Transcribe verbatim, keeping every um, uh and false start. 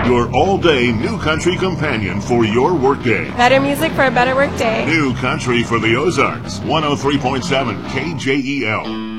your all-day New Country companion for your workday. Better music for a better workday. New Country for the Ozarks, one oh three point seven K J E L.